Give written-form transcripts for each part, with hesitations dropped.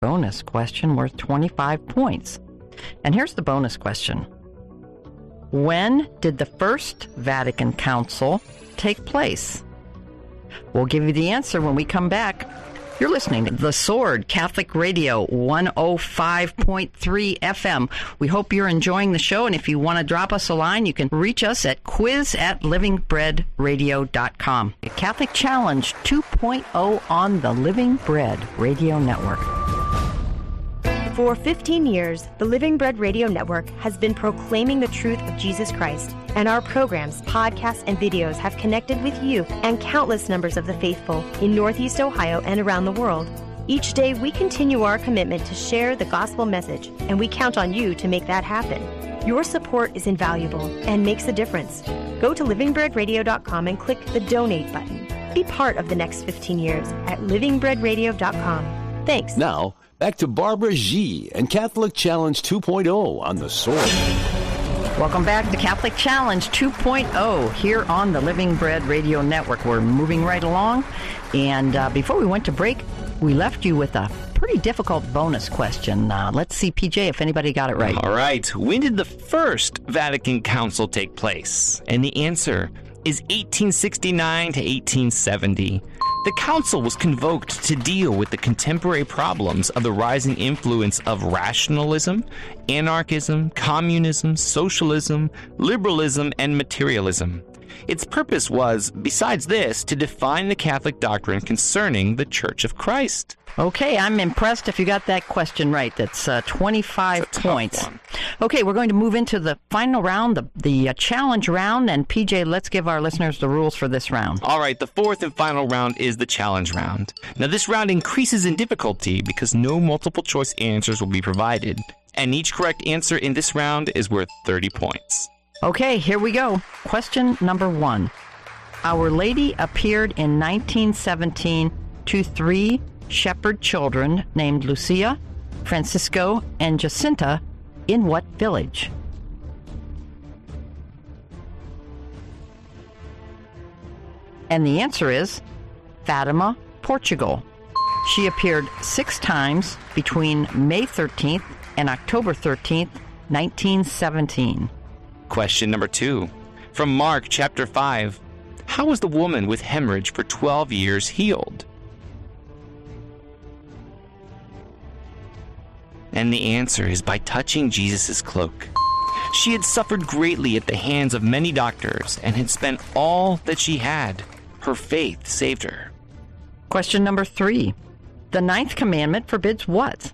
bonus question worth 25 points. And here's the bonus question. When did the First Vatican Council take place? We'll give you the answer when we come back. You're listening to The Sword, Catholic Radio, 105.3 FM. We hope you're enjoying the show, and if you want to drop us a line, you can reach us at quiz@livingbreadradio.com. Catholic Challenge 2.0 on the Living Bread Radio Network. For 15 years, the Living Bread Radio Network has been proclaiming the truth of Jesus Christ, and our programs, podcasts, and videos have connected with you and countless numbers of the faithful in Northeast Ohio and around the world. Each day, we continue our commitment to share the gospel message, and we count on you to make that happen. Your support is invaluable and makes a difference. Go to livingbreadradio.com and click the Donate button. Be part of the next 15 years at livingbreadradio.com. Thanks. Now, back to Barbara G. and Catholic Challenge 2.0 on The Sword. Welcome back to Catholic Challenge 2.0 here on the Living Bread Radio Network. We're moving right along. And before we went to break, we left you with a pretty difficult bonus question. Let's see, PJ, if anybody got it right. All right. When did the First Vatican Council take place? And the answer is 1869 to 1870. The council was convoked to deal with the contemporary problems of the rising influence of rationalism, anarchism, communism, socialism, liberalism, and materialism. Its purpose was, besides this, to define the Catholic doctrine concerning the Church of Christ. Okay, I'm impressed if you got that question right. That's 25 points. Okay, we're going to move into the final round, the challenge round. And PJ, let's give our listeners the rules for this round. All right, the fourth and final round is the challenge round. Now, this round increases in difficulty because no multiple choice answers will be provided. And each correct answer in this round is worth 30 points. Okay, here we go. Question number 1. Our Lady appeared in 1917 to 3 shepherd children named Lucia, Francisco, and Jacinta in what village? And the answer is Fatima, Portugal. She appeared 6 times between May 13th and October 13th, 1917. Question number 2. From Mark chapter 5. How was the woman with hemorrhage for 12 years healed? And the answer is by touching Jesus' cloak. She had suffered greatly at the hands of many doctors and had spent all that she had. Her faith saved her. Question number 3. The 9th commandment forbids what?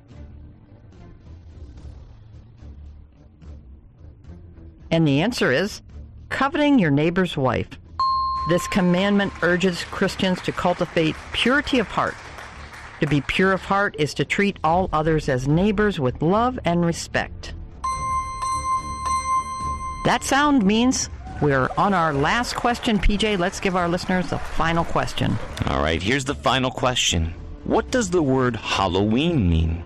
And the answer is coveting your neighbor's wife. This commandment urges Christians to cultivate purity of heart. To be pure of heart is to treat all others as neighbors with love and respect. That sound means we're on our last question. PJ, let's give our listeners the final question. All right, here's the final question. What does the word Halloween mean?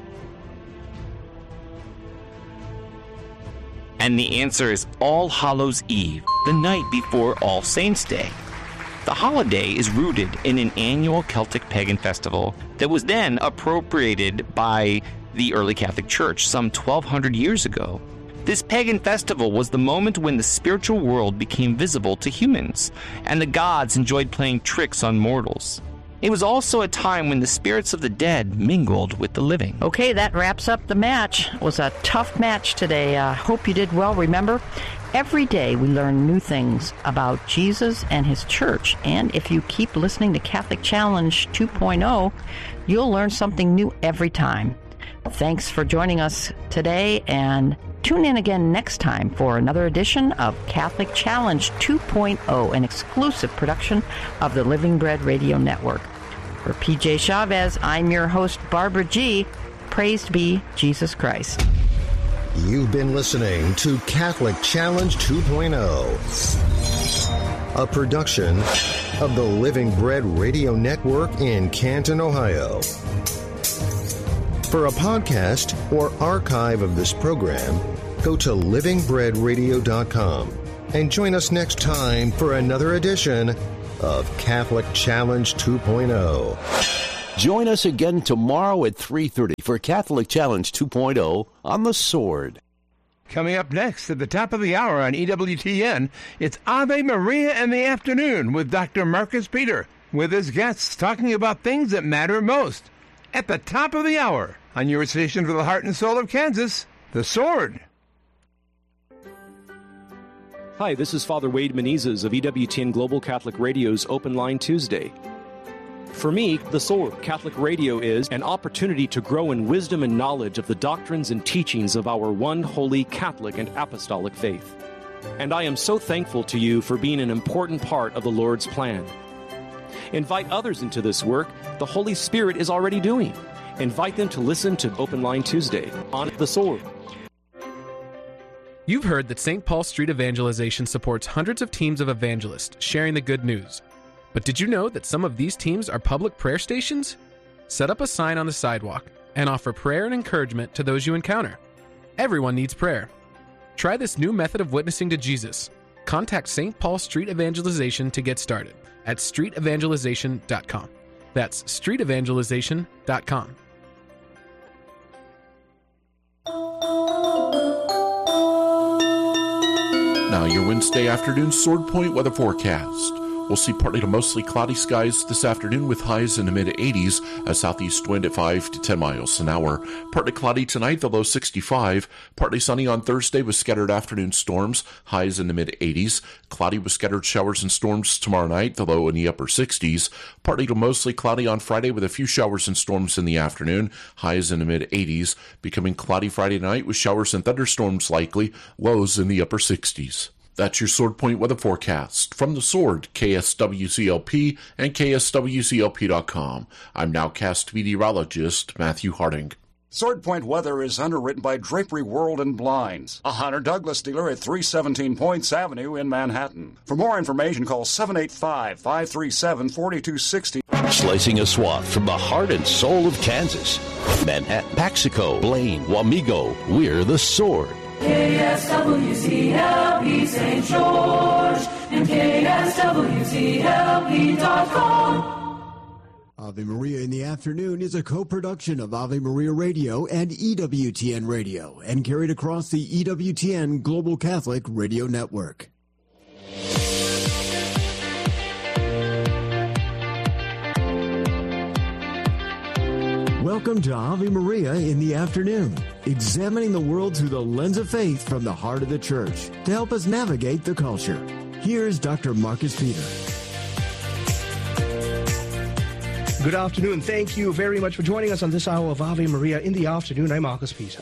And the answer is All Hallows Eve, the night before All Saints' Day. The holiday is rooted in an annual Celtic pagan festival that was then appropriated by the early Catholic Church some 1,200 years ago. This pagan festival was the moment when the spiritual world became visible to humans, and the gods enjoyed playing tricks on mortals. It was also a time when the spirits of the dead mingled with the living. Okay, that wraps up the match. It was a tough match today. Hope you did well. Remember, every day we learn new things about Jesus and his church. And if you keep listening to Catholic Challenge 2.0, you'll learn something new every time. Thanks for joining us today, and tune in again next time for another edition of Catholic Challenge 2.0, an exclusive production of the Living Bread Radio Network. For PJ Chavez, I'm your host, Barbara G. Praised be Jesus Christ. You've been listening to Catholic Challenge 2.0, a production of the Living Bread Radio Network in Canton, Ohio. For a podcast or archive of this program, go to livingbreadradio.com and join us next time for another edition of Catholic Challenge 2.0. Join us again tomorrow at 3:30 for Catholic Challenge 2.0 on the Sword. Coming up next at the top of the hour on EWTN, it's Ave Maria in the afternoon with Dr. Marcus Peter, with his guests talking about things that matter most. At the top of the hour on your station for the heart and soul of Kansas, the Sword. Hi, this is Father Wade Menezes of EWTN Global Catholic Radio's Open Line Tuesday. For me, the Sword Catholic Radio is an opportunity to grow in wisdom and knowledge of the doctrines and teachings of our one holy Catholic and apostolic faith. And I am so thankful to you for being an important part of the Lord's plan. Invite others into this work the Holy Spirit is already doing. Invite them to listen to Open Line Tuesday on the Sword. You've heard that St. Paul Street Evangelization supports hundreds of teams of evangelists sharing the good news. But did you know that some of these teams are public prayer stations? Set up a sign on the sidewalk and offer prayer and encouragement to those you encounter. Everyone needs prayer. Try this new method of witnessing to Jesus. Contact St. Paul Street Evangelization to get started at streetevangelization.com. That's streetevangelization.com. Now your Wednesday afternoon Sword Point weather forecast. We'll see partly to mostly cloudy skies this afternoon with highs in the mid-80s, a southeast wind at 5 to 10 miles an hour. Partly cloudy tonight, the low 65. Partly sunny on Thursday with scattered afternoon storms, highs in the mid-80s. Cloudy with scattered showers and storms tomorrow night, the low in the upper 60s. Partly to mostly cloudy on Friday with a few showers and storms in the afternoon, highs in the mid-80s. Becoming cloudy Friday night with showers and thunderstorms likely, lows in the upper 60s. That's your Sword Point weather forecast. From the Sword, KSWCLP and KSWCLP.com. I'm nowcast meteorologist Matthew Harding. Sword Point weather is underwritten by Drapery World and Blinds, a Hunter Douglas dealer at 317 Points Avenue in Manhattan. For more information, call 785-537-4260. Slicing a swath from the heart and soul of Kansas. Manhattan, Paxico, Blaine, Wamego. We're the Sword. KSWCLP St. George and KSWCLP.com. Ave Maria in the Afternoon is a co-production of Ave Maria Radio and EWTN Radio and carried across the EWTN Global Catholic Radio Network. Welcome to Ave Maria in the Afternoon, examining the world through the lens of faith from the heart of the Church to help us navigate the culture. Here's Dr. Marcus Peter. Good afternoon. Thank you very much for joining us on this hour of Ave Maria in the Afternoon. I'm Marcus Peter.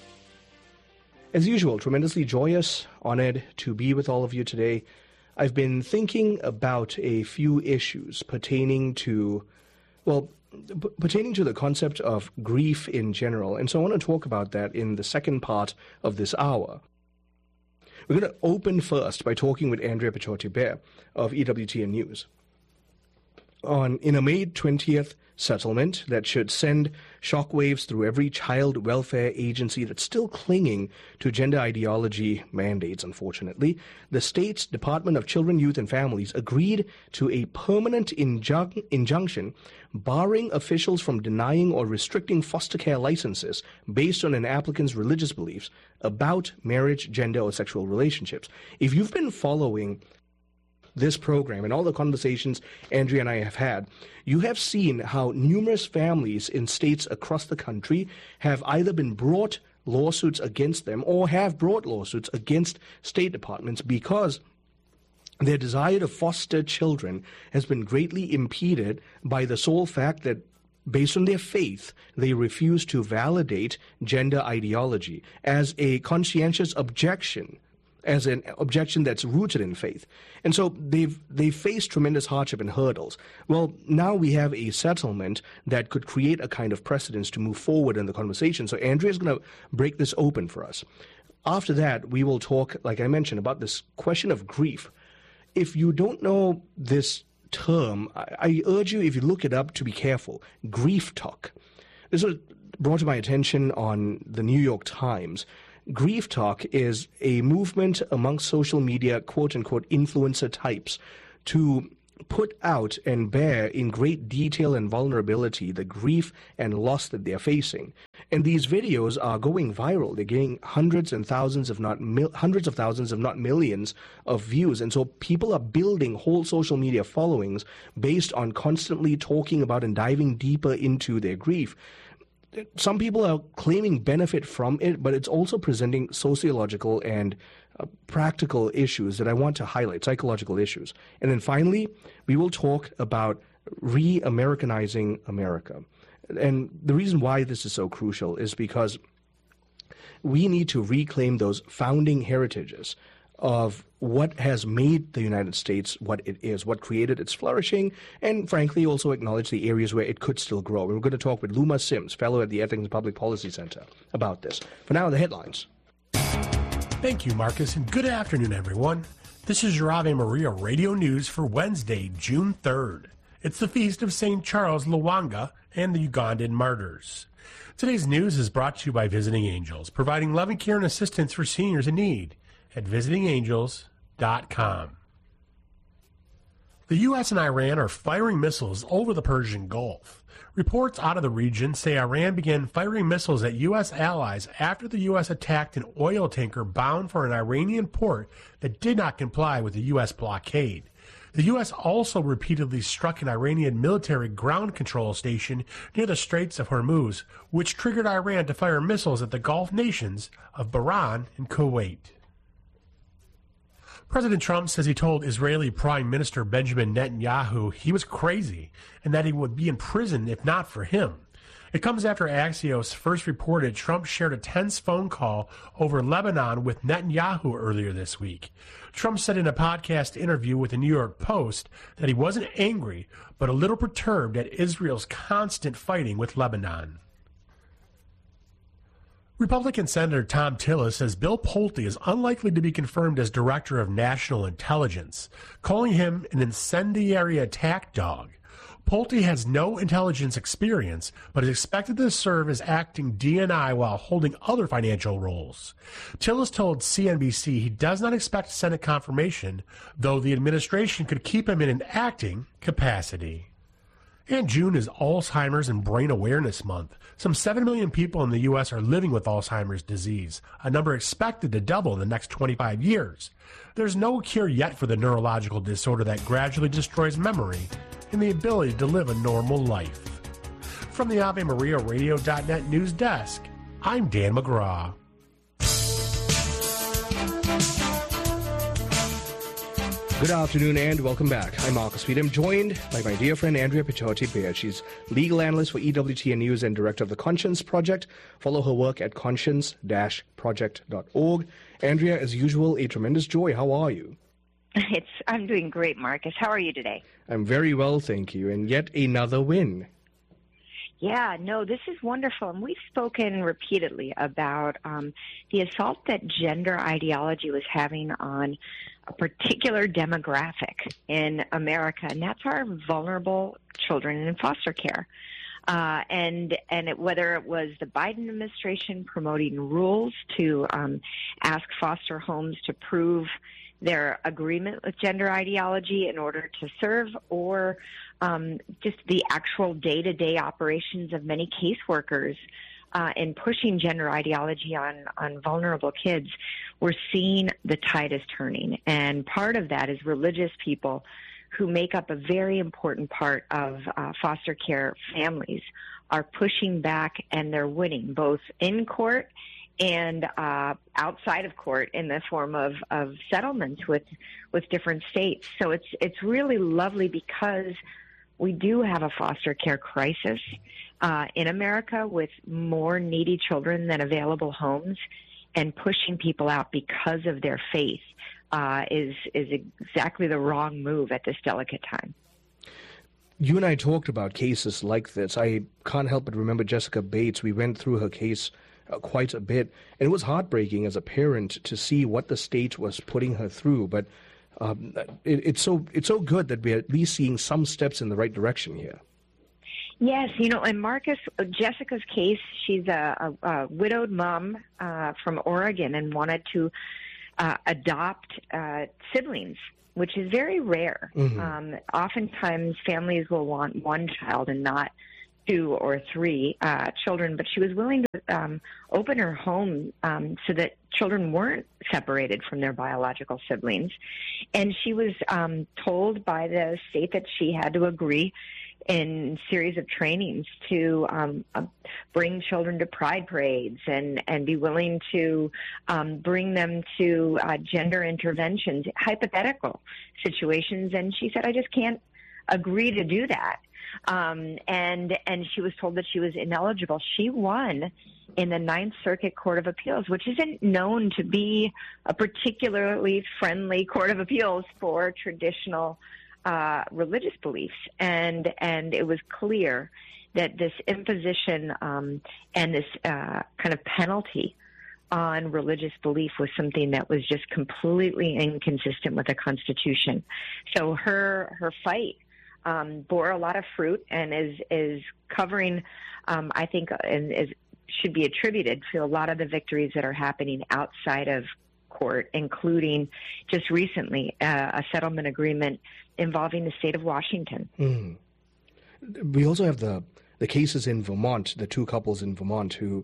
As usual, tremendously joyous, honored to be with all of you today. I've been thinking about a few issues pertaining to the concept of grief in general. And so I want to talk about that in the second part of this hour. We're going to open first by talking with Andrea Pichotti-Bear of EWTN News in a May 20th settlement that should send shockwaves through every child welfare agency that's still clinging to gender ideology mandates, unfortunately. The state's Department of Children, Youth and Families agreed to a permanent injunction barring officials from denying or restricting foster care licenses based on an applicant's religious beliefs about marriage, gender, or sexual relationships. If you've been following this program and all the conversations Andrea and I have had, you have seen how numerous families in states across the country have either been brought lawsuits against them or have brought lawsuits against state departments because their desire to foster children has been greatly impeded by the sole fact that, based on their faith, they refuse to validate gender ideology as a conscientious objection, as an objection that's rooted in faith. And so they've faced tremendous hardship and hurdles. Well, now we have a settlement that could create a kind of precedence to move forward in the conversation. So Andrea's going to break this open for us. After that, we will talk, like I mentioned, about this question of grief. If you don't know this term, I urge you, if you look it up, to be careful. Grief talk. This was brought to my attention on the New York Times. Grief talk is a movement amongst social media, quote-unquote, influencer types to put out and bear in great detail and vulnerability the grief and loss that they're facing. And these videos are going viral. They're getting hundreds of thousands, if not millions of views. And so people are building whole social media followings based on constantly talking about and diving deeper into their grief. Some people are claiming benefit from it, but it's also presenting sociological and practical issues that I want to highlight, psychological issues. And then finally, we will talk about re-Americanizing America. And the reason why this is so crucial is because we need to reclaim those founding heritages of what has made the United States what it is, what created its flourishing, and frankly also acknowledge the areas where it could still grow. And we're going to talk with Luma Sims, fellow at the Ethics and Public Policy Center, about this. For now, the headlines. Thank you, Marcus, and good afternoon, everyone. This is your Ave Maria Radio News for Wednesday, June 3rd. It's the feast of St. Charles Lwanga and the Ugandan martyrs. Today's news is brought to you by Visiting Angels, providing loving care and assistance for seniors in need at visitingangels.com. The U.S. and Iran are firing missiles over the Persian Gulf. Reports out of the region say Iran began firing missiles at U.S. allies after the U.S. attacked an oil tanker bound for an Iranian port that did not comply with the U.S. blockade. The U.S. also repeatedly struck an Iranian military ground control station near the Straits of Hormuz, which triggered Iran to fire missiles at the Gulf nations of Bahrain and Kuwait. President Trump says he told Israeli Prime Minister Benjamin Netanyahu he was crazy and that he would be in prison if not for him. It comes after Axios first reported Trump shared a tense phone call over Lebanon with Netanyahu earlier this week. Trump said in a podcast interview with the New York Post that he wasn't angry, but a little perturbed at Israel's constant fighting with Lebanon. Republican Senator Tom Tillis says Bill Pulte is unlikely to be confirmed as Director of National Intelligence, calling him an incendiary attack dog. Pulte has no intelligence experience, but is expected to serve as acting DNI while holding other financial roles. Tillis told CNBC he does not expect Senate confirmation, though the administration could keep him in an acting capacity. And June is Alzheimer's and Brain Awareness Month. Some 7 million people in the U.S. are living with Alzheimer's disease, a number expected to double in the next 25 years. There's no cure yet for the neurological disorder that gradually destroys memory and the ability to live a normal life. From the AveMariaRadio.net news desk, I'm Dan McGraw. Good afternoon and welcome back. I'm Marcus Speed. I'm joined by my dear friend Andrea Pichotti-Beer. She's legal analyst for EWTN News and director of the Conscience Project. Follow her work at conscience-project.org. Andrea, as usual, a tremendous joy. How are you? I'm doing great, Marcus. How are you today? I'm very well, thank you. And yet another win. Yeah, no, this is wonderful. And we've spoken repeatedly about the assault that gender ideology was having on a particular demographic in America, and that's our vulnerable children in foster care. Whether it was the Biden administration promoting rules to ask foster homes to prove their agreement with gender ideology in order to serve, or just the actual day-to-day operations of many caseworkers in pushing gender ideology on vulnerable kids, we're seeing the tide is turning. And part of that is religious people who make up a very important part of foster care families are pushing back, and they're winning both in court and outside of court in the form of settlements with different states. So it's really lovely because we do have a foster care crisis in America with more needy children than available homes, and pushing people out because of their faith is exactly the wrong move at this delicate time. You and I talked about cases like this. I can't help but remember Jessica Bates. We went through her case quite a bit, and it was heartbreaking as a parent to see what the state was putting her through. But it's so good that we're at least seeing some steps in the right direction here. Yes, and Marcus, Jessica's case, she's a widowed mom from Oregon and wanted to adopt siblings which is very rare. Mm-hmm. Oftentimes, families will want one child and not 2 or 3 children, but she was willing to open her home so that children weren't separated from their biological siblings. And she was told by the state that she had to agree in series of trainings to bring children to pride parades and be willing to bring them to gender interventions, hypothetical situations. And she said, I just can't agree to do that. And she was told that she was ineligible. She won in the Ninth Circuit Court of Appeals, which isn't known to be a particularly friendly court of appeals for traditional religious beliefs. And it was clear that this imposition and this kind of penalty on religious belief was something that was just completely inconsistent with the Constitution. So her fight bore a lot of fruit and is covering, I think, and should be attributed to a lot of the victories that are happening outside of court, including just recently a settlement agreement involving the state of Washington. Mm. We also have the cases in Vermont, the 2 couples in Vermont who,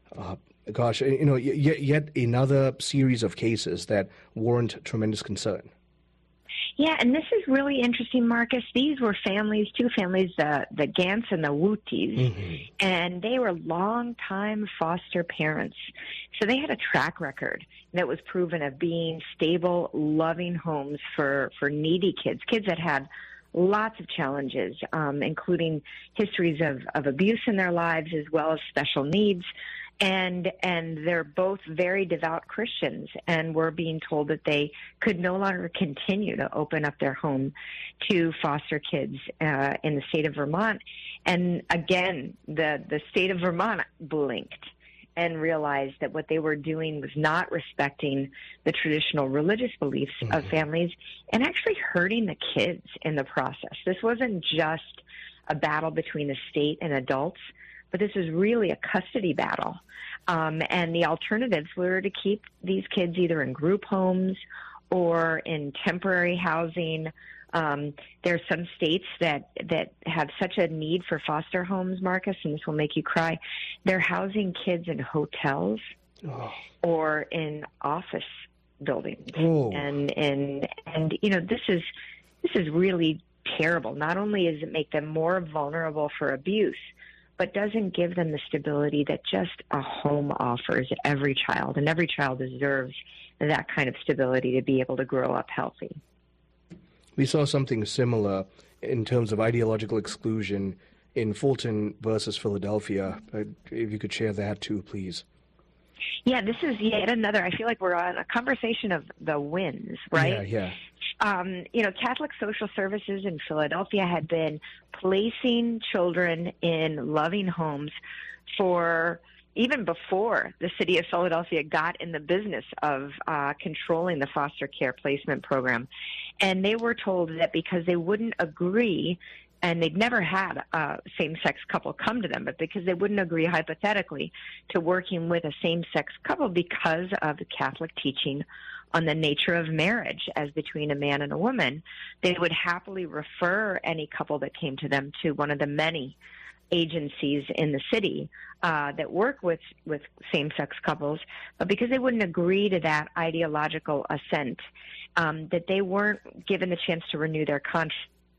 yet another series of cases that warrant tremendous concern. Yeah, and this is really interesting, Marcus. These were 2 families, the Gants and the Wooties, mm-hmm. and they were longtime foster parents. So they had a track record that was proven of being stable, loving homes for needy kids that had lots of challenges, including histories of abuse in their lives as well as special needs. And they're both very devout Christians, and we're being told that they could no longer continue to open up their home to foster kids in the state of Vermont. And again, the state of Vermont blinked and realized that what they were doing was not respecting the traditional religious beliefs mm-hmm. of families and actually hurting the kids in the process. This wasn't just a battle between the state and adults, but this is really a custody battle. And the alternatives were to keep these kids either in group homes or in temporary housing. There are some states that have such a need for foster homes, Marcus, and this will make you cry. They're housing kids in hotels or in office buildings. Oh. And this is really terrible. Not only does it make them more vulnerable for abuse, but doesn't give them the stability that just a home offers every child. And every child deserves that kind of stability to be able to grow up healthy. We saw something similar in terms of ideological exclusion in Fulton versus Philadelphia. If you could share that too, please. Yeah, this is yet another. I feel like we're on a conversation of the wins, right? Yeah. Catholic Social Services in Philadelphia had been placing children in loving homes for even before the city of Philadelphia got in the business of controlling the foster care placement program. And they were told that because they wouldn't agree, and they'd never had a same-sex couple come to them, but because they wouldn't agree hypothetically to working with a same-sex couple because of the Catholic teaching on the nature of marriage as between a man and a woman, they would happily refer any couple that came to them to one of the many agencies in the city that work with same-sex couples. But because they wouldn't agree to that ideological assent, that they weren't given the chance to renew their contract.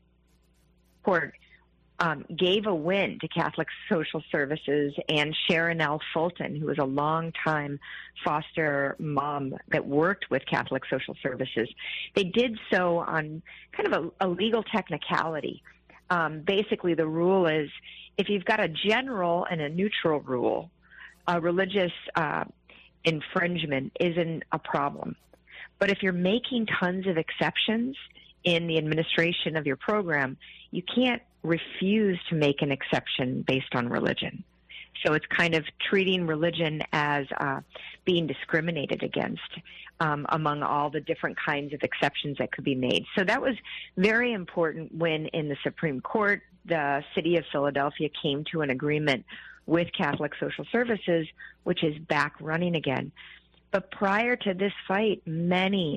Court gave a win to Catholic Social Services and Sharon L. Fulton, who was a long-time foster mom that worked with Catholic Social Services. They did so on kind of a legal technicality. Basically, the rule is if you've got a general and a neutral rule, a religious infringement isn't a problem. But if you're making tons of exceptions in the administration of your program, you can't refuse to make an exception based on religion. So it's kind of treating religion as being discriminated against among all the different kinds of exceptions that could be made. So that was very important when in the Supreme Court, the city of Philadelphia came to an agreement with Catholic Social Services, which is back running again. But prior to this fight, many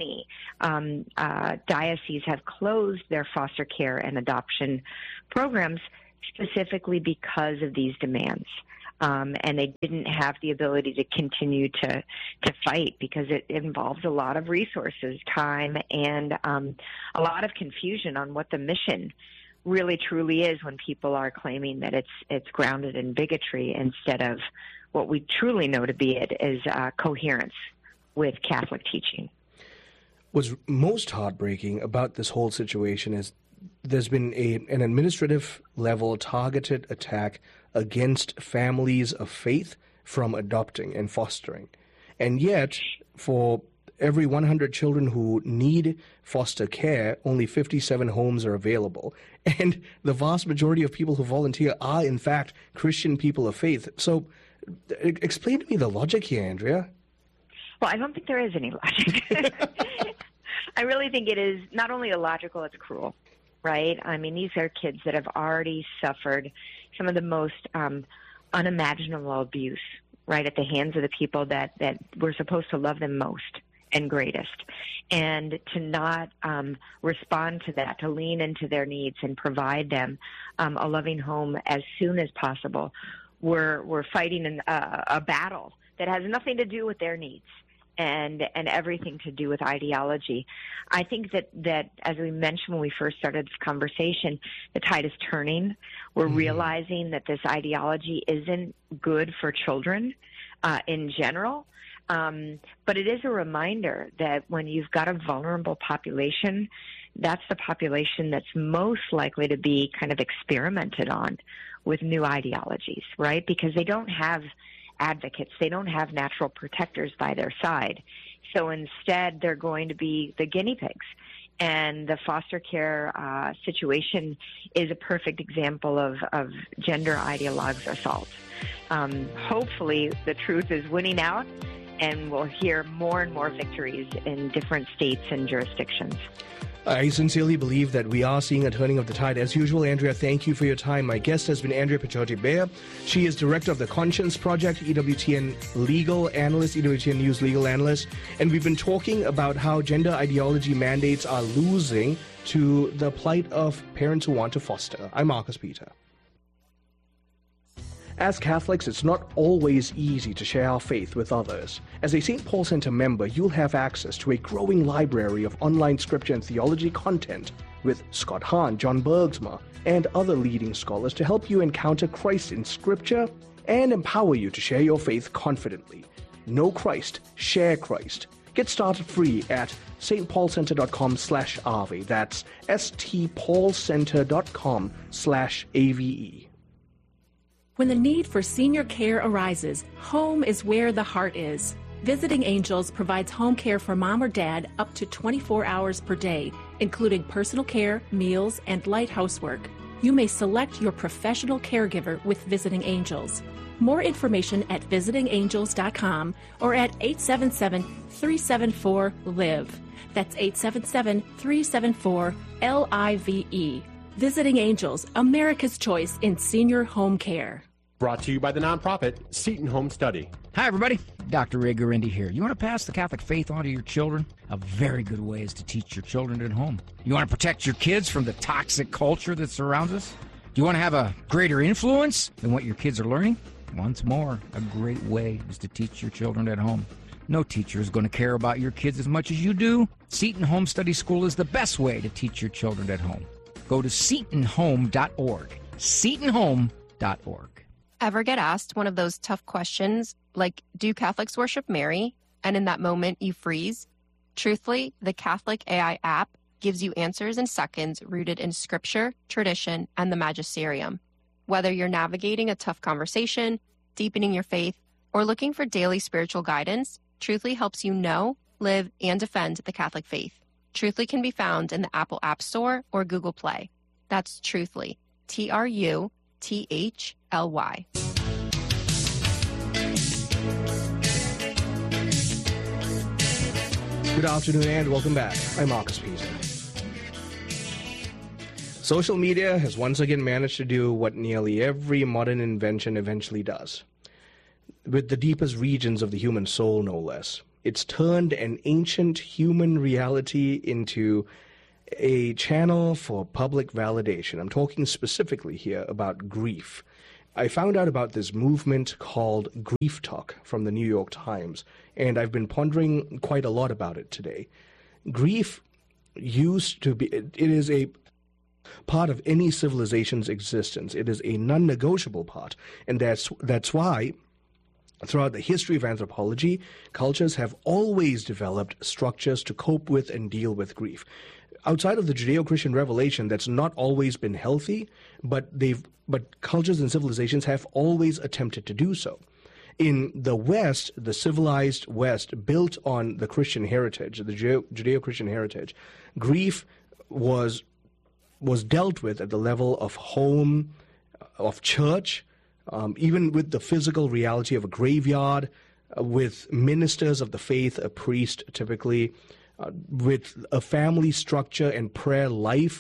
dioceses have closed their foster care and adoption programs specifically because of these demands. And they didn't have the ability to continue to fight because it involves a lot of resources, time, and a lot of confusion on what the mission really truly is when people are claiming that it's grounded in bigotry instead of what we truly know to be it is coherence with Catholic teaching. What's most heartbreaking about this whole situation is there's been an administrative level targeted attack against families of faith from adopting and fostering. And yet, for every 100 children who need foster care, only 57 homes are available. And the vast majority of people who volunteer are, in fact, Christian people of faith. So explain to me the logic here, Andrea. Well, I don't think there is any logic. I really think it is not only illogical, it's cruel, right? I mean, these are kids that have already suffered some of the most unimaginable abuse, right, at the hands of the people that were supposed to love them most and greatest. And to not respond to that, to lean into their needs and provide them a loving home as soon as possible, we're fighting a battle that has nothing to do with their needs and everything to do with ideology. I think that as we mentioned when we first started this conversation, the tide is turning. We're realizing that this ideology isn't good for children in general. But it is a reminder that when you've got a vulnerable population, that's the population that's most likely to be kind of experimented on with new ideologies, right? Because they don't have advocates. They don't have natural protectors by their side. So instead, they're going to be the guinea pigs. And the foster care situation is a perfect example of gender ideologues' assault. Hopefully, the truth is winning out, and we'll hear more and more victories in different states and jurisdictions. I sincerely believe that we are seeing a turning of the tide. As usual, Andrea, thank you for your time. My guest has been Andrea Picciotti-Beyer. She is director of the Conscience Project, EWTN legal analyst, EWTN News legal analyst. And we've been talking about how gender ideology mandates are losing to the plight of parents who want to foster. I'm Marcus Peter. As Catholics, it's not always easy to share our faith with others. As a St. Paul Center member, you'll have access to a growing library of online scripture and theology content with Scott Hahn, John Bergsma, and other leading scholars to help you encounter Christ in Scripture and empower you to share your faith confidently. Know Christ, share Christ. Get started free at stpaulcenter.com/AVE. That's stpaulcenter.com/AVE. When the need for senior care arises, home is where the heart is. Visiting Angels provides home care for mom or dad up to 24 hours per day, including personal care, meals, and light housework. You may select your professional caregiver with Visiting Angels. More information at visitingangels.com or at 877-374-LIVE. That's 877-374-LIVE. Visiting Angels, America's choice in senior home care. Brought to you by the nonprofit Seton Home Study. Hi, everybody. Dr. Ray Guarendi here. You want to pass the Catholic faith on to your children? A very good way is to teach your children at home. You want to protect your kids from the toxic culture that surrounds us? Do you want to have a greater influence than what your kids are learning? Once more, a great way is to teach your children at home. No teacher is going to care about your kids as much as you do. Seton Home Study School is the best way to teach your children at home. Go to setonhome.org. setonhome.org. Ever get asked one of those tough questions like, do Catholics worship Mary? And in that moment, you freeze? Truthfully, the Catholic AI app gives you answers in seconds rooted in scripture, tradition, and the magisterium. Whether you're navigating a tough conversation, deepening your faith, or looking for daily spiritual guidance, Truthfully helps you know, live, and defend the Catholic faith. Truthfully can be found in the Apple App Store or Google Play. That's Truthfully, Truthly. Good afternoon and welcome back. I'm Marcus Peter. Social media has once again managed to do what nearly every modern invention eventually does. with the deepest regions of the human soul, no less. It's turned an ancient human reality into a channel for public validation. I'm talking specifically here about grief. I found out about this movement called Grief Talk from the New York Times, and I've been pondering quite a lot about it today. Grief used to be, it is a part of any civilization's existence. It is a non-negotiable part, and that's why throughout the history of anthropology, cultures have always developed structures to cope with and deal with grief. Outside of the Judeo-Christian revelation, that's not always been healthy, but cultures and civilizations have always attempted to do so. In the West, the civilized West, built on the Christian heritage, the Judeo-Christian heritage, grief was dealt with at the level of home, of church, even with the physical reality of a graveyard, with ministers of the faith, a priest typically, with a family structure and prayer life.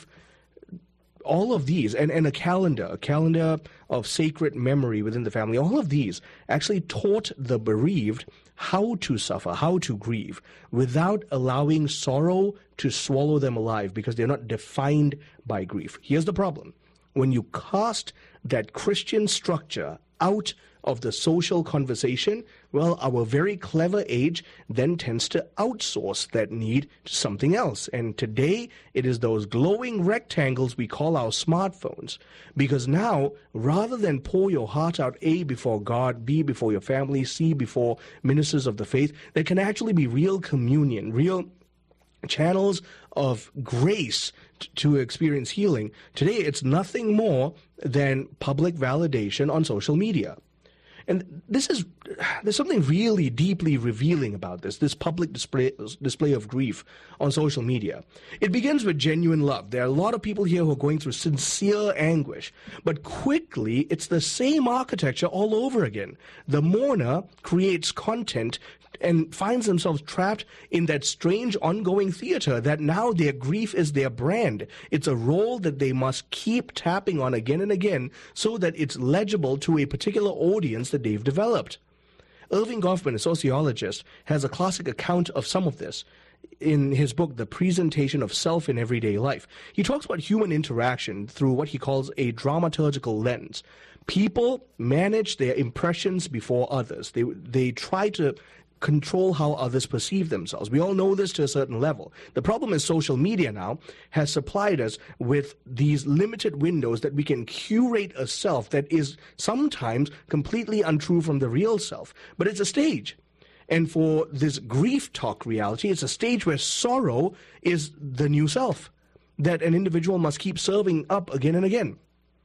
All of these, and a calendar of sacred memory within the family, all of these actually taught the bereaved how to suffer, how to grieve, without allowing sorrow to swallow them alive, because they're not defined by grief. Here's the problem. When you cast that Christian structure out of the social conversation, well, our very clever age then tends to outsource that need to something else. And today, it is those glowing rectangles we call our smartphones. Because now, rather than pour your heart out, A, before God, B, before your family, C, before ministers of the faith, there can actually be real communion, real channels of grace to experience healing. Today, it's nothing more than public validation on social media. And there's something really deeply revealing about this public display of grief on social media. It begins with genuine love. There are a lot of people here who are going through sincere anguish, but quickly it's the same architecture all over again. The mourner creates content and finds themselves trapped in that strange ongoing theater that now their grief is their brand. It's a role that they must keep tapping on again and again so that it's legible to a particular audience that they've developed. Irving Goffman, a sociologist, has a classic account of some of this in his book, The Presentation of Self in Everyday Life. He talks about human interaction through what he calls a dramaturgical lens. People manage their impressions before others. They try to control how others perceive themselves. We all know this to a certain level. The problem is social media now has supplied us with these limited windows that we can curate a self that is sometimes completely untrue from the real self. But it's a stage. And for this grief talk reality, it's a stage where sorrow is the new self that an individual must keep serving up again and again.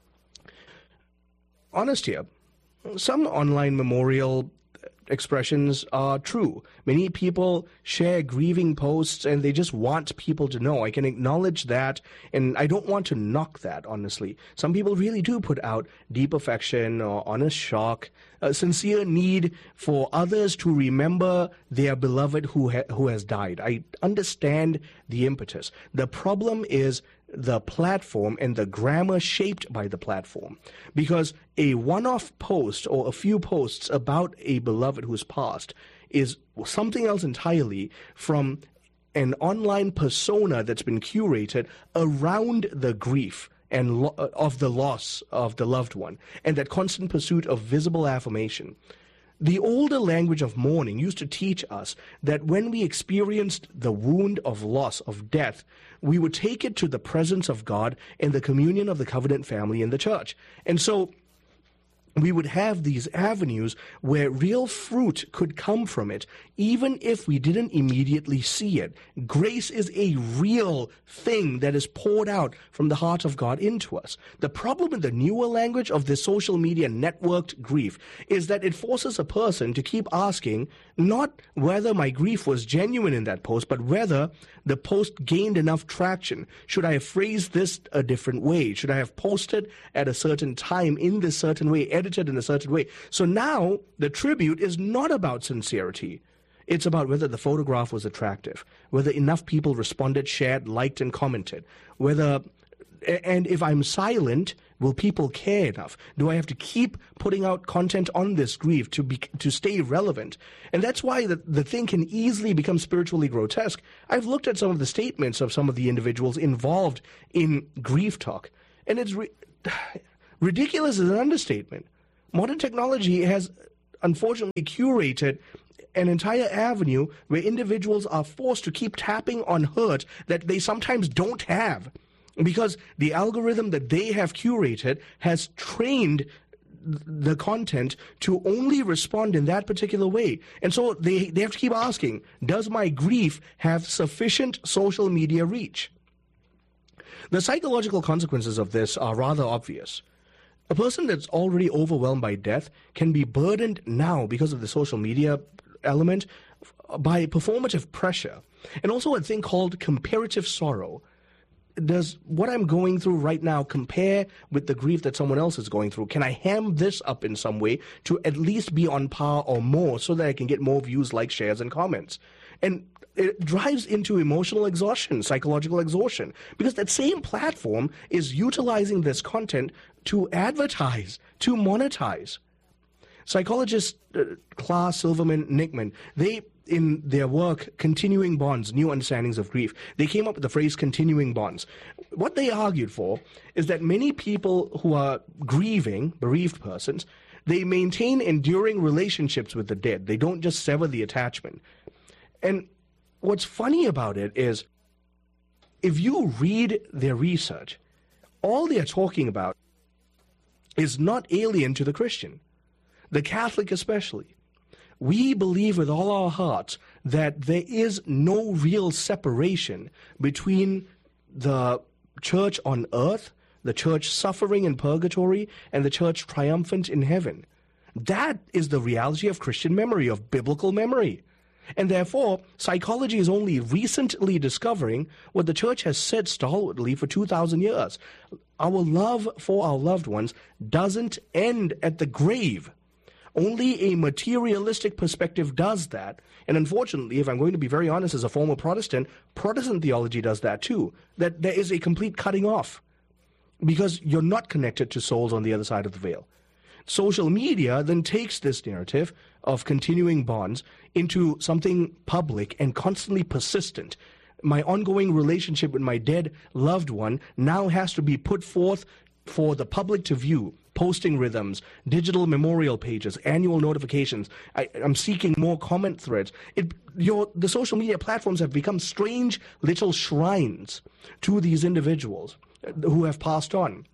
Honest here, some online memorial expressions are true. Many people share grieving posts and they just want people to know. I can acknowledge that, and I don't want to knock that, honestly. Some people really do put out deep affection or honest shock, a sincere need for others to remember their beloved who has died. I understand the impetus. The problem is the platform and the grammar shaped by the platform. Because a one-off post or a few posts about a beloved who's passed is something else entirely from an online persona that's been curated around the grief and of the loss of the loved one, and that constant pursuit of visible affirmation. The older language of mourning used to teach us that when we experienced the wound of loss, of death, we would take it to the presence of God and the communion of the covenant family in the church. And so we would have these avenues where real fruit could come from it, even if we didn't immediately see it. Grace is a real thing that is poured out from the heart of God into us. The problem in the newer language of this social media networked grief is that it forces a person to keep asking not whether my grief was genuine in that post, but whether the post gained enough traction. Should I have phrased this a different way? Should I have posted at a certain time in this certain way, edited in a certain way? So now the tribute is not about sincerity. It's about whether the photograph was attractive, whether enough people responded, shared, liked, and commented, and if I'm silent, Will people care enough? Do I have to keep putting out content on this grief to stay relevant? And that's why the thing can easily become spiritually grotesque. I've looked at some of the statements of some of the individuals involved in grief talk, and it's ridiculous is an understatement. Modern technology has unfortunately curated an entire avenue where individuals are forced to keep tapping on hurt that they sometimes don't have, because the algorithm that they have curated has trained the content to only respond in that particular way. And so they have to keep asking, does my grief have sufficient social media reach? The psychological consequences of this are rather obvious. A person that's already overwhelmed by death can be burdened now because of the social media element by performative pressure, and also a thing called comparative sorrow. Does what I'm going through right now compare with the grief that someone else is going through? Can I ham this up in some way to at least be on par or more so that I can get more views, likes, shares, and comments? And it drives into emotional exhaustion, psychological exhaustion, because that same platform is utilizing this content to advertise, to monetize. Psychologist Klaas Silverman Nickman, they, in their work, Continuing Bonds, New Understandings of Grief, they came up with the phrase continuing bonds. What they argued for is that many people who are grieving, bereaved persons, they maintain enduring relationships with the dead. They don't just sever the attachment. And what's funny about it is, if you read their research, all they're talking about is not alien to the Christian, the Catholic especially. We believe with all our hearts that there is no real separation between the church on earth, the church suffering in purgatory, and the church triumphant in heaven. That is the reality of Christian memory, of biblical memory. And therefore, psychology is only recently discovering what the church has said stalwartly for 2,000 years. Our love for our loved ones doesn't end at the grave. Only a materialistic perspective does that. And unfortunately, if I'm going to be very honest, as a former Protestant, Protestant theology does that too. That there is a complete cutting off, because you're not connected to souls on the other side of the veil. Social media then takes this narrative of continuing bonds into something public and constantly persistent. My ongoing relationship with my dead loved one now has to be put forth for the public to view. Posting rhythms, digital memorial pages, annual notifications. I'm seeking more comment threads. The social media platforms have become strange little shrines to these individuals who have passed on.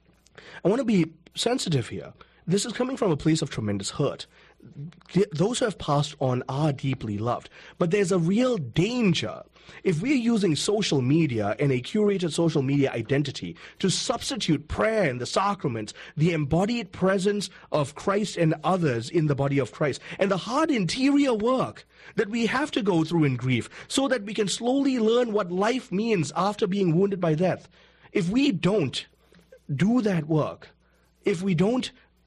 I want to be sensitive here. This is coming from a place of tremendous hurt. Those who have passed on are deeply loved. But there's a real danger if we're using social media and a curated social media identity to substitute prayer and the sacraments, the embodied presence of Christ and others in the body of Christ, and the hard interior work that we have to go through in grief so that we can slowly learn what life means after being wounded by death. If we don't do that work, if we don't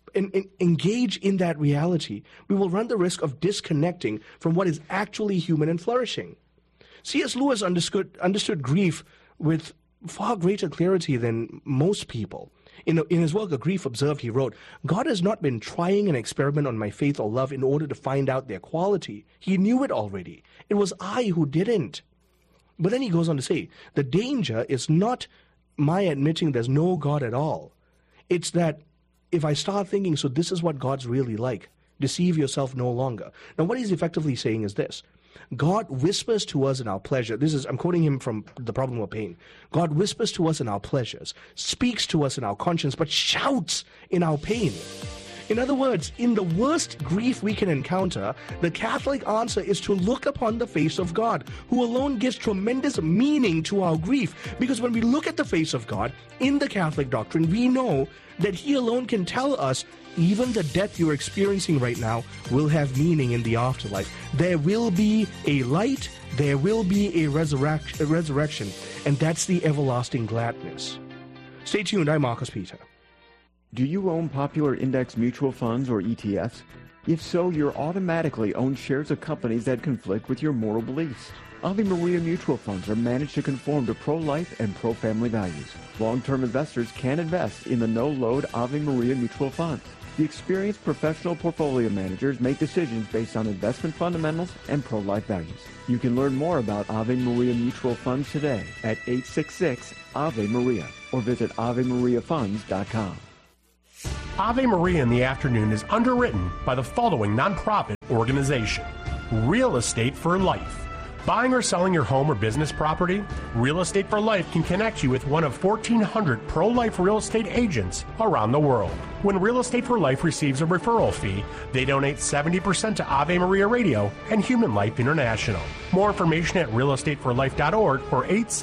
engage in that reality, we will run the risk of disconnecting from what is actually human and flourishing. C.S. Lewis understood grief with far greater clarity than most people. In his work, A Grief Observed, he wrote, "God has not been trying an experiment on my faith or love in order to find out their quality. He knew it already. It was I who didn't." But then he goes on to say, the danger is not my admitting there's no God at all. It's that if I start thinking, so this is what God's really like, deceive yourself no longer. Now, what he's effectively saying is this. God whispers to us in our pleasure. I'm quoting him from The Problem of Pain. God whispers to us in our pleasures, speaks to us in our conscience, but shouts in our pain. In other words, in the worst grief we can encounter, the Catholic answer is to look upon the face of God, who alone gives tremendous meaning to our grief. Because when we look at the face of God in the Catholic doctrine, we know that he alone can tell us even the death you're experiencing right now will have meaning in the afterlife. There will be a light, there will be a resurrection, and that's the everlasting gladness. Stay tuned, I'm Marcus Peter. Do you own popular index mutual funds or ETFs? If so, you're automatically own shares of companies that conflict with your moral beliefs. Ave Maria mutual funds are managed to conform to pro-life and pro-family values. Long-term investors can invest in the no-load Ave Maria mutual funds. The experienced professional portfolio managers make decisions based on investment fundamentals and pro-life values. You can learn more about Ave Maria mutual funds today at 866 Ave Maria or visit AveMariaFunds.com. Ave Maria in the Afternoon is underwritten by the following nonprofit organization: Real Estate for Life. Buying or selling your home or business property? Real Estate for Life can connect you with one of 1,400 pro-life real estate agents around the world. When Real Estate for Life receives a referral fee, they donate 70% to Ave Maria Radio and Human Life International. More information at realestateforlife.org or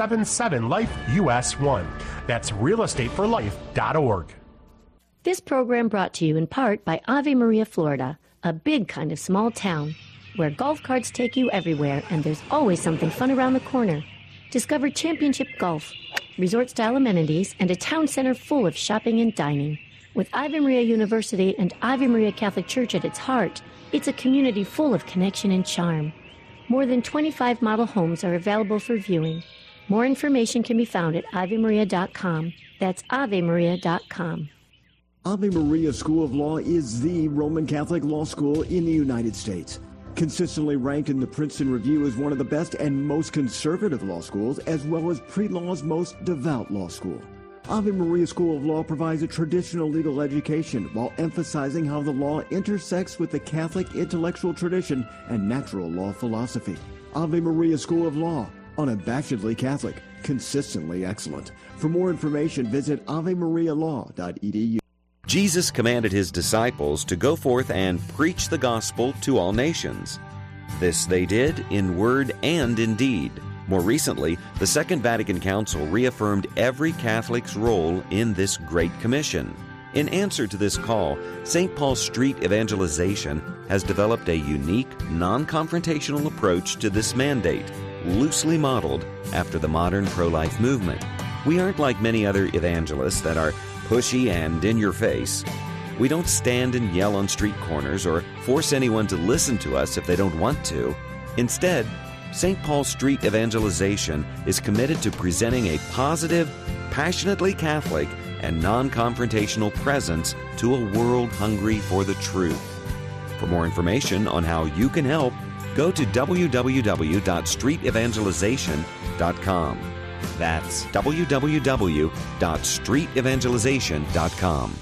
877-LIFE-US1. That's realestateforlife.org. This program brought to you in part by Ave Maria, Florida, a big kind of small town where golf carts take you everywhere and there's always something fun around the corner. Discover championship golf, resort-style amenities, and a town center full of shopping and dining. With Ave Maria University and Ave Maria Catholic Church at its heart, it's a community full of connection and charm. More than 25 model homes are available for viewing. More information can be found at AveMaria.com. That's AveMaria.com. Ave Maria School of Law is the Roman Catholic law school in the United States. Consistently ranked in the Princeton Review as one of the best and most conservative law schools, as well as pre-law's most devout law school. Ave Maria School of Law provides a traditional legal education while emphasizing how the law intersects with the Catholic intellectual tradition and natural law philosophy. Ave Maria School of Law, unabashedly Catholic, consistently excellent. For more information, visit avemarialaw.edu. Jesus commanded his disciples to go forth and preach the gospel to all nations. This they did in word and in deed. More recently, the Second Vatican Council reaffirmed every Catholic's role in this Great Commission. In answer to this call, St. Paul Street Evangelization has developed a unique, non-confrontational approach to this mandate, loosely modeled after the modern pro-life movement. We aren't like many other evangelists that are pushy and in your face. We don't stand and yell on street corners or force anyone to listen to us if they don't want to. Instead, St. Paul Street Evangelization is committed to presenting a positive, passionately Catholic, and non-confrontational presence to a world hungry for the truth. For more information on how you can help, go to www.streetevangelization.com. That's www.streetevangelization.com.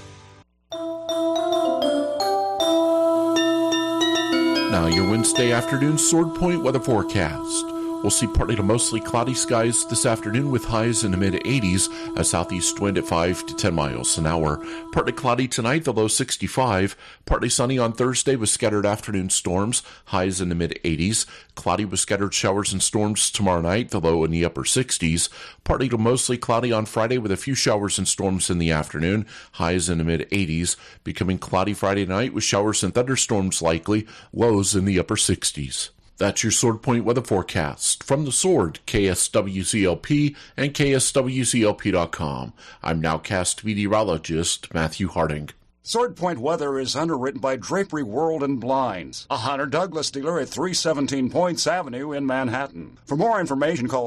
Now your Wednesday afternoon Sword Point weather forecast. We'll see partly to mostly cloudy skies this afternoon with highs in the mid-80s, a southeast wind at 5 to 10 miles an hour. Partly cloudy tonight, the low 65. Partly sunny on Thursday with scattered afternoon storms, highs in the mid-80s. Cloudy with scattered showers and storms tomorrow night, the low in the upper 60s. Partly to mostly cloudy on Friday with a few showers and storms in the afternoon, highs in the mid-80s. Becoming cloudy Friday night with showers and thunderstorms likely, lows in the upper 60s. That's your Sword Point weather forecast. From the Sword, KSWCLP and KSWCLP.com. I'm nowcast meteorologist Matthew Harding. Sword Point weather is underwritten by Drapery World and Blinds, a Hunter Douglas dealer at 317 Points Avenue in Manhattan. For more information, call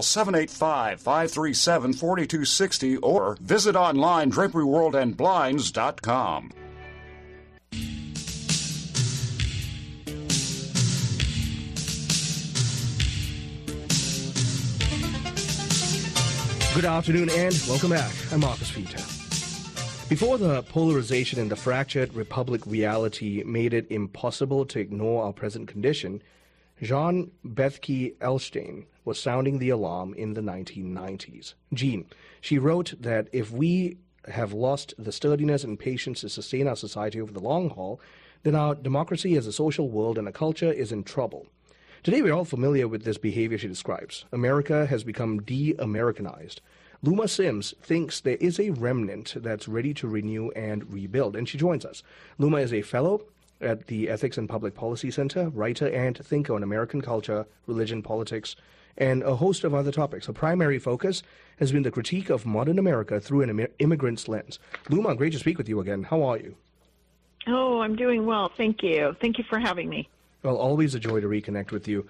785-537-4260 or visit online draperyworldandblinds.com. Good afternoon and welcome back. I'm Marcus Peter. Before the polarization and the fractured republic reality made it impossible to ignore our present condition, Jean Bethke Elshtain was sounding the alarm in the 1990s. Jean, she wrote that if we have lost the sturdiness and patience to sustain our society over the long haul, then our democracy as a social world and a culture is in trouble. Today we're all familiar with this behavior she describes. America has become de-Americanized. Luma Sims thinks there is a remnant that's ready to renew and rebuild, and she joins us. Luma is a fellow at the Ethics and Public Policy Center, writer and thinker on American culture, religion, politics, and a host of other topics. Her primary focus has been the critique of modern America through an immigrant's lens. Luma, great to speak with you again. How are you? Oh, I'm doing well. Thank you. Thank you for having me. Well, always a joy to reconnect with you.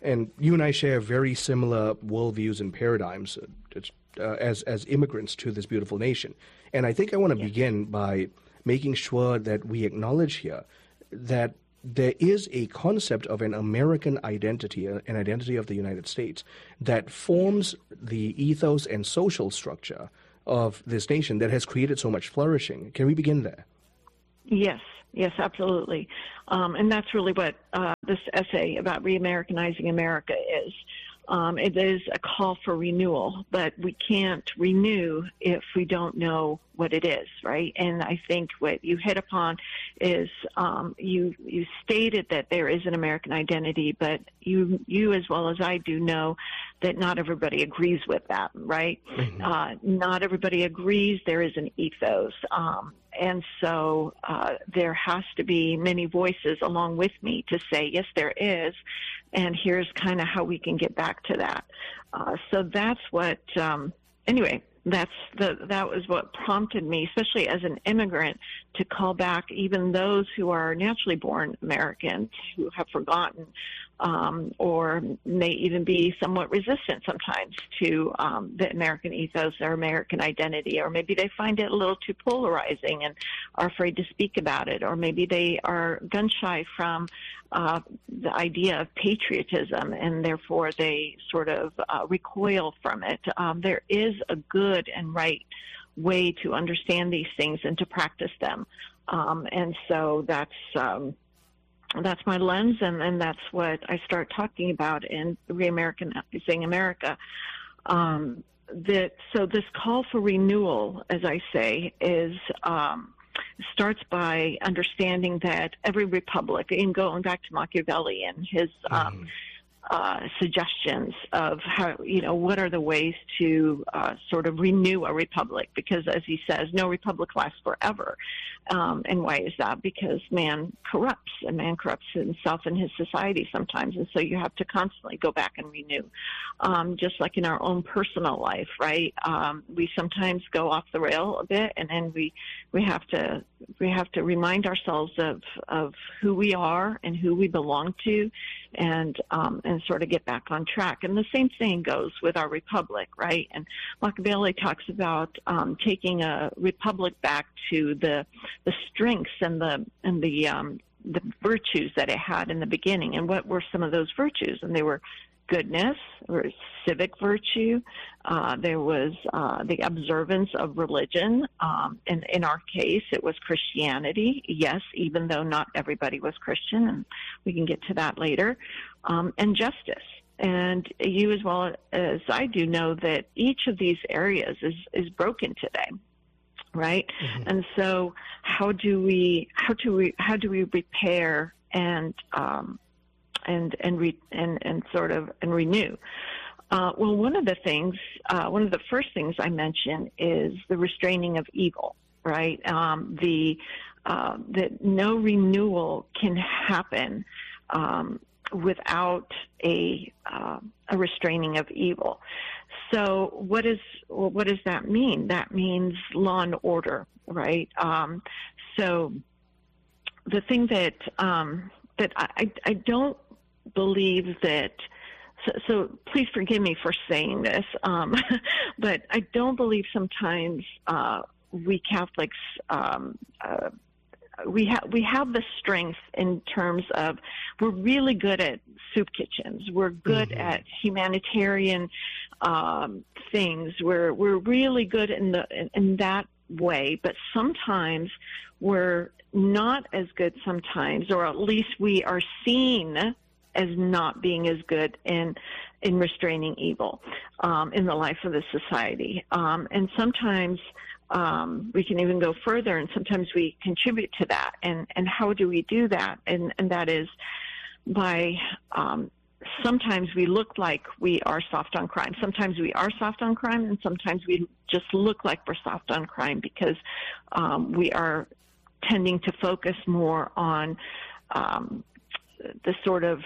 And you and I share very similar worldviews and paradigms as immigrants to this beautiful nation. And I think I want to begin by making sure that we acknowledge here that there is a concept of an American identity, an identity of the United States, that forms the ethos and social structure of this nation that has created so much flourishing. Can we begin there? Yes, absolutely. And that's really what this essay about re-Americanizing America is. It is a call for renewal, but we can't renew if we don't know what it is, right? And I think what you hit upon is you stated that there is an American identity, but you as well as I do know that not everybody agrees with that, right? Mm-hmm. Not everybody agrees. There is an ethos. And so there has to be many voices along with me to say, yes, there is, and here's kind of how we can get back to that. So that's what, anyway, that was what prompted me, especially as an immigrant, to call back even those who are naturally born Americans who have forgotten or may even be somewhat resistant sometimes to the American ethos or American identity, or maybe they find it a little too polarizing and are afraid to speak about it, or maybe they are gun-shy from the idea of patriotism and therefore they sort of recoil from it. There is a good and right way to understand these things and to practice them. And so that's my lens, and that's what I start talking about in Re-Americanizing America. So this call for renewal, as I say, is starts by understanding that every republic, and going back to Machiavelli and his suggestions of how, what are the ways to sort of renew a republic, because as he says, no republic lasts forever. And why is that? Because man corrupts, and man corrupts himself and his society sometimes, and so you have to constantly go back and renew. Just like in our own personal life, right? We sometimes go off the rail a bit, and then we have to remind ourselves of who we are and who we belong to, and sort of get back on track. And the same thing goes with our republic, right? And Machiavelli talks about taking a republic back to the strengths and the virtues that it had in the beginning. And what were some of those virtues? And they were goodness, or civic virtue. There was the observance of religion. In our case, it was Christianity. Yes, even though not everybody was Christian, and we can get to that later. And justice. And you as well as I do know that each of these areas is broken today. Right. Mm-hmm. And so how do we repair and renew? Well, one of the first things I mention is the restraining of evil, right? That no renewal can happen without a restraining of evil. So what does that mean? That means law and order, right? So the thing that I don't believe that. So please forgive me for saying this, but I don't believe sometimes we Catholics we have the strength in terms of we're really good at soup kitchens. We're good at humanitarian things. We're really good in that way, but sometimes we're not as good sometimes, or at least we are seen as not being as good in restraining evil in the life of the society. And sometimes we can even go further, and sometimes we contribute to that. And how do we do that? And that is by sometimes we look like we are soft on crime. Sometimes we are soft on crime, and sometimes we just look like we're soft on crime because we are tending to focus more on the sort of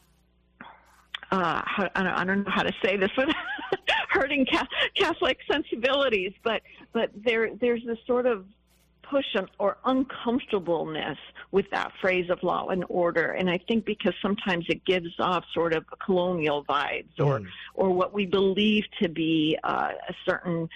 I don't know how to say this without hurting Catholic sensibilities, but there's this sort of push or uncomfortableness with that phrase of law and order. And I think because sometimes it gives off sort of colonial vibes or what we believe to be a certain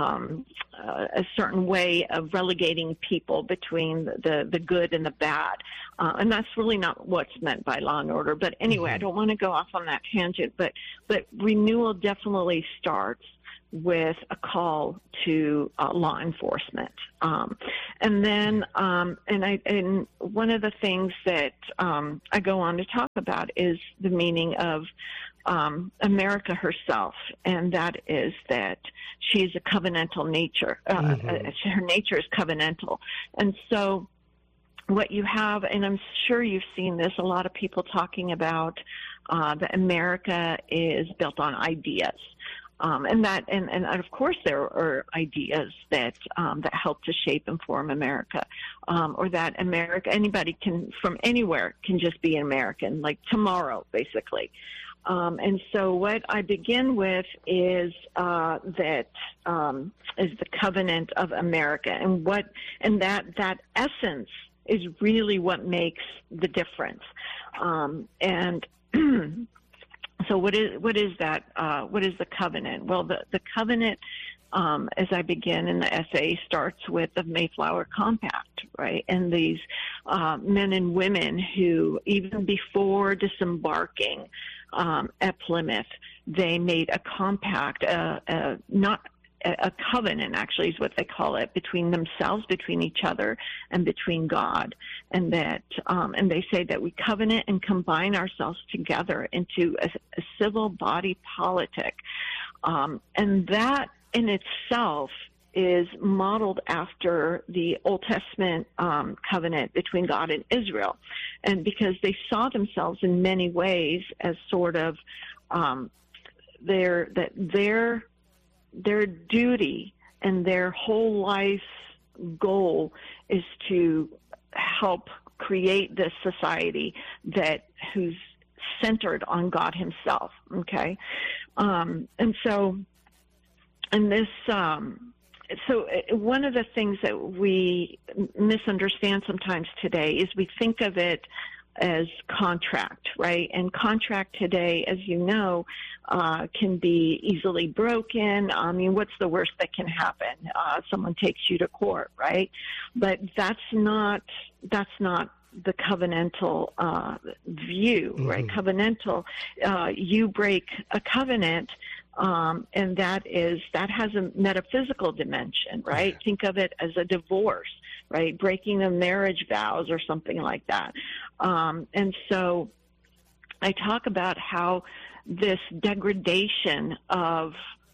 way of relegating people between the good and the bad. And that's really not what's meant by law and order. But anyway, I don't want to go off on that tangent, but renewal definitely starts with a call to law enforcement. And then, and one of the things that I go on to talk about is the meaning of America herself, and that is that she is a covenantal nature. Her nature is covenantal. And so what you have, and I'm sure you've seen this, a lot of people talking about that America is built on ideas. And of course there are ideas that help to shape and form America, or that anybody from anywhere can just be an American, like tomorrow, basically. And so what I begin with is the covenant of America, and that essence is really what makes the difference. So what is that? What is the covenant? Well, the covenant, as I begin in the essay, starts with the Mayflower Compact, right? And these men and women who, even before disembarking at Plymouth, they made a compact, not a covenant, actually, is what they call it, between themselves, between each other, and between God. And that, and they say that we covenant and combine ourselves together into a civil body politic. And that in itself is modeled after the Old Testament covenant between God and Israel. And because they saw themselves in many ways as sort of their duty and their whole life's goal is to help create this society who's centered on God himself. Okay. So one of the things that we misunderstand sometimes today is we think of it as contract, right? And contract today, as you know, can be easily broken. I mean, what's the worst that can happen? Someone takes you to court, right? But that's not the covenantal view, right? Covenantal, you break a covenant, and that has a metaphysical dimension, right? Think of it as a divorce, right? Breaking the marriage vows or something like that. And so I talk about how this degradation of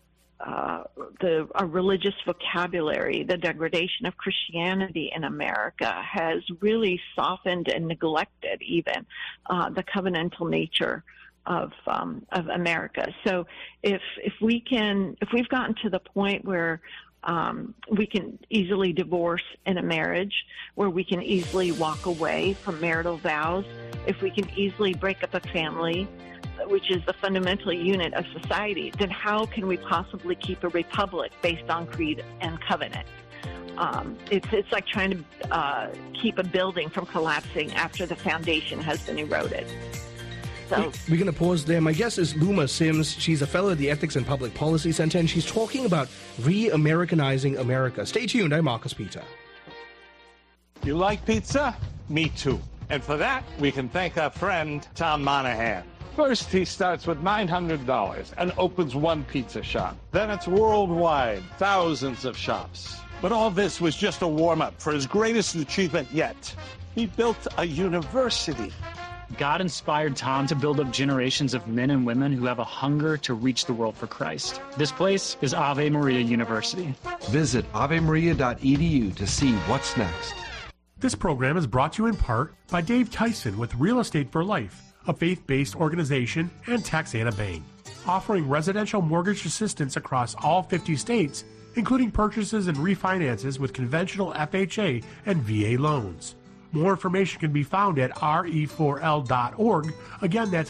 a religious vocabulary, the degradation of Christianity in America has really softened and neglected even the covenantal nature of America. So if we've gotten to the point where we can easily divorce in a marriage, where we can easily walk away from marital vows, if we can easily break up a family, which is the fundamental unit of society, then how can we possibly keep a republic based on creed and covenant? It's like trying to keep a building from collapsing after the foundation has been eroded. So we're going to pause there. My guest is Luma Sims. She's a fellow at the Ethics and Public Policy Center, and she's talking about re-Americanizing America. Stay tuned. I'm Marcus Peter. You like pizza? Me too. And for that, we can thank our friend, Tom Monahan. First, he starts with $900 and opens one pizza shop. Then it's worldwide, thousands of shops. But all this was just a warm-up for his greatest achievement yet. He built a university. God inspired Tom to build up generations of men and women who have a hunger to reach the world for Christ. This place is Ave Maria University. Visit avemaria.edu to see what's next. This program is brought to you in part by Dave Tyson with Real Estate for Life, a faith-based organization, and Texana Bank, offering residential mortgage assistance across all 50 states, including purchases and refinances with conventional FHA and VA loans. More information can be found at re4l.org. Again, that's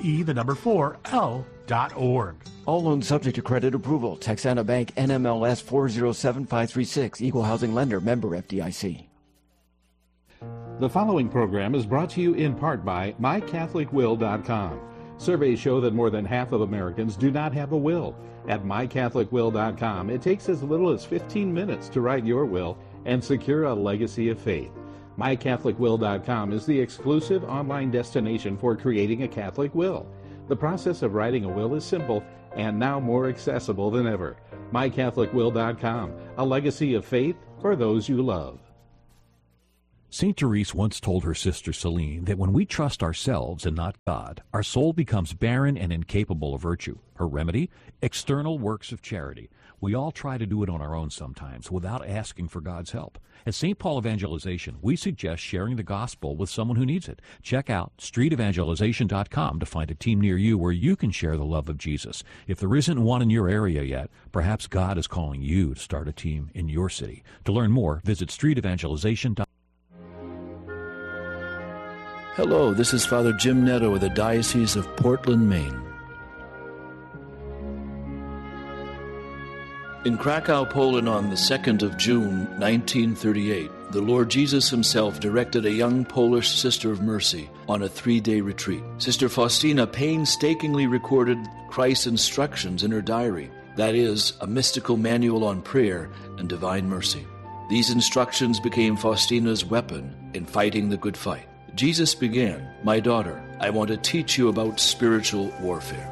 re4l.org. All loans subject to credit approval. Texana Bank, NMLS 407536, Equal Housing Lender, member FDIC. The following program is brought to you in part by MyCatholicWill.com. Surveys show that more than half of Americans do not have a will. At MyCatholicWill.com, it takes as little as 15 minutes to write your will and secure a legacy of faith. MyCatholicWill.com is the exclusive online destination for creating a Catholic will. The process of writing a will is simple and now more accessible than ever. MyCatholicWill.com, a legacy of faith for those you love. St. Therese once told her sister Celine that when we trust ourselves and not God, our soul becomes barren and incapable of virtue. Her remedy? External works of charity. We all try to do it on our own sometimes without asking for God's help. At St. Paul Evangelization, we suggest sharing the gospel with someone who needs it. Check out streetevangelization.com to find a team near you where you can share the love of Jesus. If there isn't one in your area yet, perhaps God is calling you to start a team in your city. To learn more, visit streetevangelization.com. Hello, this is Father Jim Netto of the Diocese of Portland, Maine. In Krakow, Poland on the 2nd of June, 1938, the Lord Jesus himself directed a young Polish Sister of Mercy on a 3-day retreat. Sister Faustina painstakingly recorded Christ's instructions in her diary, that is, a mystical manual on prayer and divine mercy. These instructions became Faustina's weapon in fighting the good fight. Jesus began, "My daughter, I want to teach you about spiritual warfare."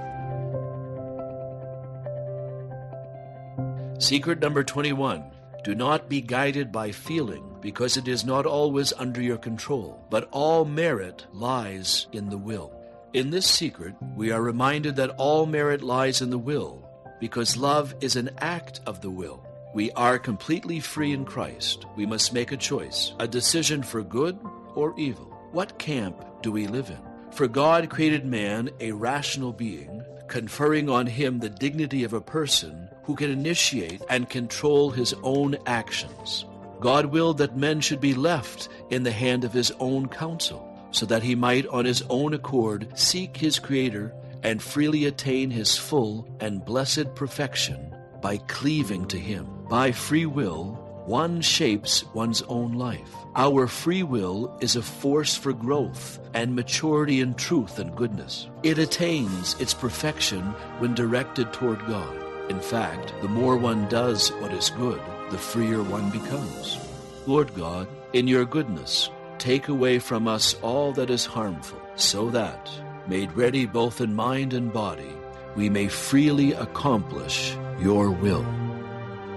Secret number 21. Do not be guided by feeling, because it is not always under your control, but all merit lies in the will. In this secret, we are reminded that all merit lies in the will, because love is an act of the will. We are completely free in Christ. We must make a choice, a decision for good or evil. What camp do we live in? For God created man a rational being, conferring on him the dignity of a person who can initiate and control his own actions. God willed that men should be left in the hand of his own counsel, so that he might on his own accord seek his Creator and freely attain his full and blessed perfection by cleaving to him. By free will, one shapes one's own life. Our free will is a force for growth and maturity in truth and goodness. It attains its perfection when directed toward God. In fact, the more one does what is good, the freer one becomes. Lord God, in your goodness, take away from us all that is harmful, so that, made ready both in mind and body, we may freely accomplish your will.